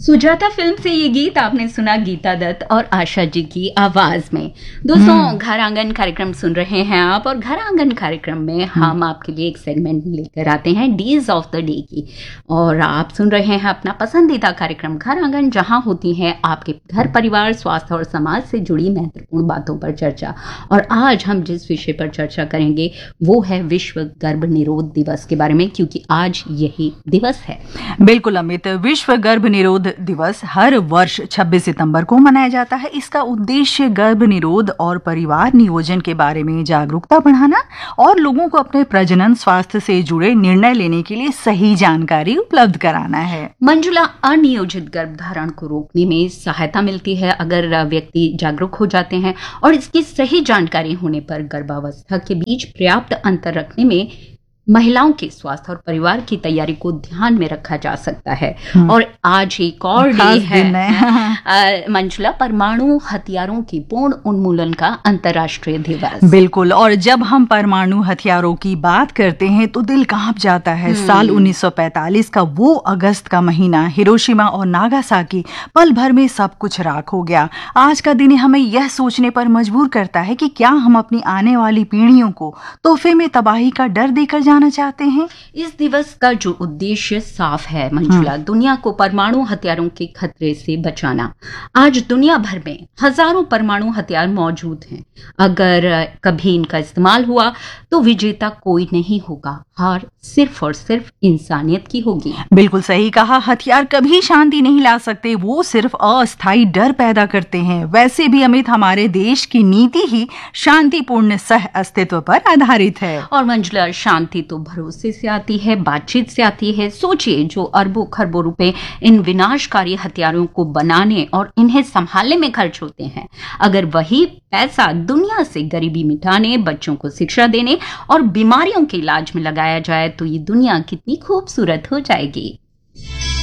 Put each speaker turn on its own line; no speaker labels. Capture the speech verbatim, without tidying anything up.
Sujata film से ये गीत आपने सुना गीता दत्त और आशा जी की आवाज में। दोस्तों, घर आंगन कार्यक्रम सुन रहे हैं आप, और घर आंगन कार्यक्रम में हम आपके लिए एक सेगमेंट लेकर आते हैं डेज ऑफ द डे की। और आप सुन रहे हैं अपना पसंदीदा कार्यक्रम घर आंगन, जहां होती है आपके घर परिवार स्वास्थ्य और समाज से जुड़ी महत्वपूर्ण बातों पर चर्चा। और आज हम जिस विषय पर चर्चा करेंगे वो है विश्व गर्भ निरोध दिवस के बारे में, क्योंकि आज यही दिवस है।
बिल्कुल अमित, विश्व गर्भ निरोध दिवस हर वर्ष छब्बीस सितंबर को मनाया जाता है। इसका उद्देश्य गर्भ निरोध और परिवार नियोजन के बारे में जागरूकता बढ़ाना और लोगों को अपने प्रजनन स्वास्थ्य से जुड़े निर्णय लेने के लिए सही जानकारी उपलब्ध कराना है।
मंजुला, अनियोजित गर्भधारण को रोकने में सहायता मिलती है अगर व्यक्ति जागरूक हो जाते हैं, और इसकी सही जानकारी होने पर गर्भावस्था के बीच पर्याप्त अंतर रखने में महिलाओं के स्वास्थ्य और परिवार की तैयारी को ध्यान में रखा जा सकता है। और आज एक और डे है मंजुला, परमाणु हथियारों की पूर्ण उन्मूलन का अंतर्राष्ट्रीय दिवस।
बिल्कुल, और जब हम परमाणु हथियारों की बात करते हैं तो दिल कांप जाता है। साल उन्नीस सौ पैंतालीस का वो अगस्त का महीना, हिरोशिमा और नागासाकी, पल भर में सब कुछ राख हो गया। आज का दिन हमें यह सोचने पर मजबूर करता है कि क्या हम अपनी आने वाली पीढ़ियों को तोहफे में तबाही का डर देकर जाना चाहते हैं।
इस दिवस का जो उद्देश्य साफ है मंजुला, दुनिया को परमाणु हथियारों के खतरे से बचाना। आज दुनिया भर में हजारों परमाणु हथियार मौजूद हैं। अगर कभी इनका इस्तेमाल हुआ तो विजेता कोई नहीं होगा, हार सिर्फ और सिर्फ इंसानियत की होगी।
बिल्कुल सही कहा, हथियार कभी शांति नहीं ला सकते, वो सिर्फ अस्थायी डर पैदा करते हैं। वैसे भी अमित, हमारे देश की नीति ही शांतिपूर्ण सह अस्तित्व पर आधारित है।
और मंजुला, शांति तो भरोसे से आती है, बातचीत से आती है। सोचिए, जो अरबों खरबों रुपए इन विनाशकारी हथियारों को बनाने और इन्हें संभालने में खर्च होते हैं, अगर वही पैसा दुनिया से गरीबी मिटाने, बच्चों को शिक्षा देने और बीमारियों के इलाज में लगाया जाए तो ये दुनिया कितनी खूबसूरत हो जाएगी।